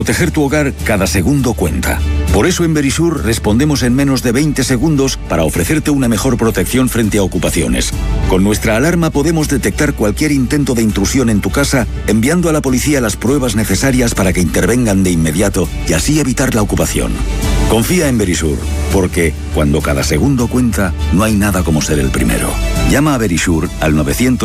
Proteger tu hogar cada segundo cuenta. Por eso en Verisur respondemos en menos de 20 segundos para ofrecerte una mejor protección frente a ocupaciones. Con nuestra alarma podemos detectar cualquier intento de intrusión en tu casa, enviando a la policía las pruebas necesarias para que intervengan de inmediato y así evitar la ocupación. Confía en Verisur, porque cuando cada segundo cuenta, no hay nada como ser el primero. Llama a Verisur al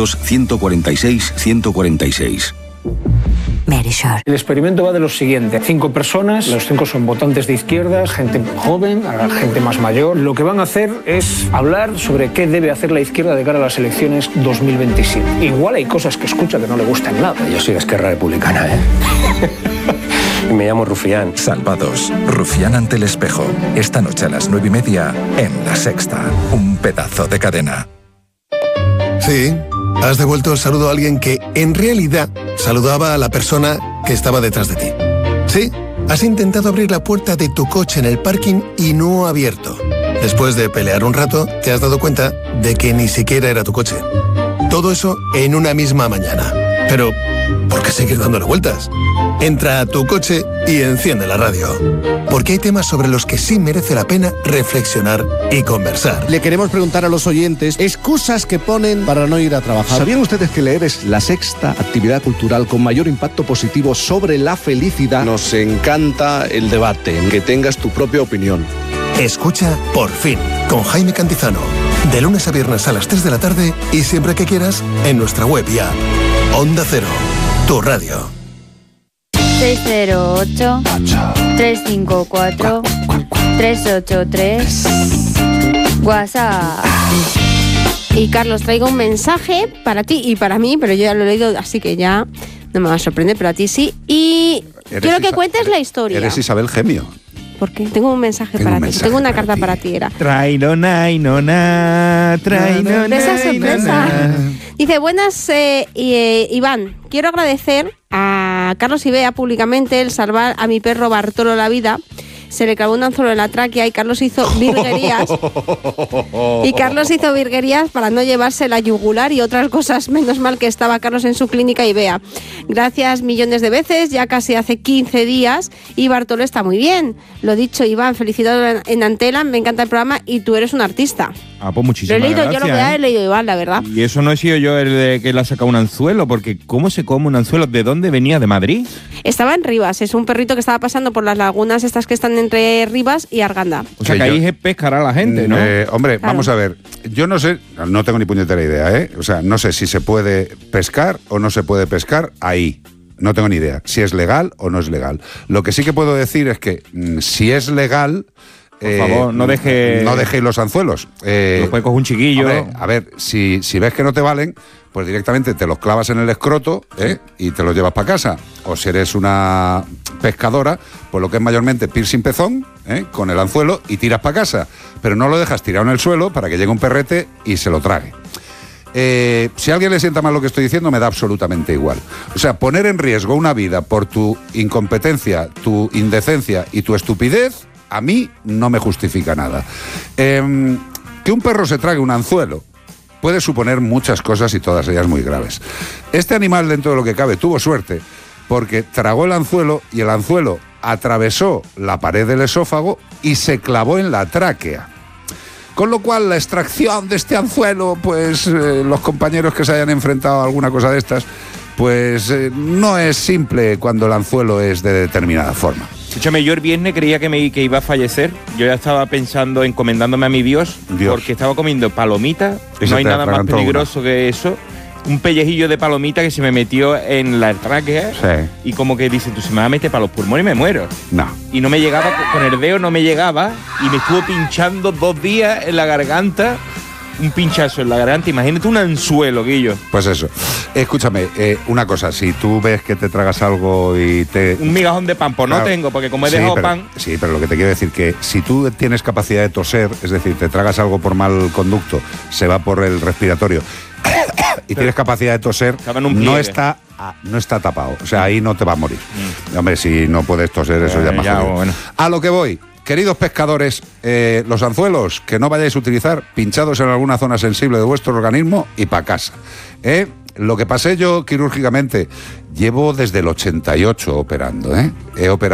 900-146-146. Verisur. El experimento va de lo siguiente: 5 personas, los 5 son votantes de izquierdas, gente joven, gente más mayor. Lo que van a hacer es hablar sobre qué debe hacer la izquierda de cara a las elecciones 2027. Igual hay cosas que escucha que no le gustan nada. Yo soy de Esquerra Republicana, ¿eh? Me llamo Rufián. Salvados. Rufián ante el espejo. Esta noche a las 9:30 en La Sexta. Un pedazo de cadena. Sí, has devuelto el saludo a alguien que, en realidad, saludaba a la persona que estaba detrás de ti. Sí, has intentado abrir la puerta de tu coche en el parking y no ha abierto. Después de pelear un rato, te has dado cuenta de que ni siquiera era tu coche. Todo eso en una misma mañana. Pero, ¿por qué seguir dándole vueltas? Entra a tu coche y enciende la radio. Porque hay temas sobre los que sí merece la pena reflexionar y conversar. Le queremos preguntar a los oyentes excusas que ponen para no ir a trabajar. ¿Sabían ustedes que leer es la 6ª actividad cultural con mayor impacto positivo sobre la felicidad? Nos encanta el debate, que tengas tu propia opinión. Escucha Por Fin, con Jaime Cantizano. De lunes a viernes a las 3 de la tarde y siempre que quieras en nuestra web y app. Onda Cero, tu radio. 608-354-383 WhatsApp. Y Carlos, traigo un mensaje para ti y para mí, pero yo ya lo he leído, así que ya no me va a sorprender, pero a ti sí. Y quiero que cuentes la historia. Eres Isabel Gemio. ¿Por qué? Tengo un mensaje para ti. Tengo una carta para ti. Era. Trainona. Sorpresa. Dice, buenas, Iván. Quiero agradecer a Carlos y Bea públicamente el salvar a mi perro Bartolo la vida. Se le clavó un anzuelo en la tráquea y Carlos hizo virguerías. Para no llevarse la yugular y otras cosas. Menos mal que estaba Carlos en su clínica y Bea. Gracias millones de veces, ya casi hace 15 días y Bartolo está muy bien. Lo dicho, Iván, felicitados en Antela, me encanta el programa y tú eres un artista. Ah, pues muchísimas gracias. Yo lo que he leído, Iván, la verdad. Y eso no he sido yo el de que le ha sacado un anzuelo, porque ¿cómo se come un anzuelo? ¿De dónde venía? ¿De Madrid? Estaba en Rivas, es un perrito que estaba pasando por las lagunas estas que están entre Rivas y Arganda. O sea, que ahí pescará la gente, ¿no? Hombre, claro. Vamos a ver, yo no sé, no tengo ni puñetera idea, ¿eh? O sea, no sé si se puede pescar o no se puede pescar ahí. No tengo ni idea si es legal o no es legal. Lo que sí que puedo decir es que si es legal... Por favor, no dejéis los anzuelos. Los puede coger un chiquillo. Hombre, a ver, si ves que no te valen, pues directamente te los clavas en el escroto y te los llevas para casa. O si eres una pescadora, pues lo que es mayormente piercing pezón, con el anzuelo y tiras para casa. Pero no lo dejas tirado en el suelo para que llegue un perrete y se lo trague. Si a alguien le sienta mal lo que estoy diciendo, me da absolutamente igual. O sea, poner en riesgo una vida por tu incompetencia, tu indecencia y tu estupidez, a mí no me justifica nada. Que un perro se trague un anzuelo puede suponer muchas cosas y todas ellas muy graves. Este animal, dentro de lo que cabe, tuvo suerte porque tragó el anzuelo y el anzuelo atravesó la pared del esófago y se clavó en la tráquea. Con lo cual, la extracción de este anzuelo, pues los compañeros que se hayan enfrentado a alguna cosa de estas, pues no es simple cuando el anzuelo es de determinada forma. Escúchame, yo el viernes creía que iba a fallecer. Yo ya estaba pensando, encomendándome a mi Dios. Porque estaba comiendo palomitas. No hay nada más peligroso que eso. Un pellejillo de palomita que se me metió en la tráquea. Sí. Y como que dice, tú se me va a meter para los pulmones y me muero. No. Y no me llegaba, con el dedo no me llegaba. Y me estuvo pinchando 2 días en la garganta. Un pinchazo en la garganta, imagínate un anzuelo, Guillo. Pues eso. Escúchame, una cosa, si tú ves que te tragas algo y te... Un migajón de pan, pues claro, no tengo, porque como he dejado pan... Sí, pero lo que te quiero decir que si tú tienes capacidad de toser, es decir, te tragas algo por mal conducto, se va por el respiratorio y tienes capacidad de toser, no está tapado. O sea, ahí no te va a morir. Hombre, si no puedes toser, eso ya es más jodido. Bueno. A lo que voy. Queridos pescadores, los anzuelos que no vayáis a utilizar, pinchados en alguna zona sensible de vuestro organismo y para casa. Lo que pasé yo quirúrgicamente, llevo desde el 88 operando. He operado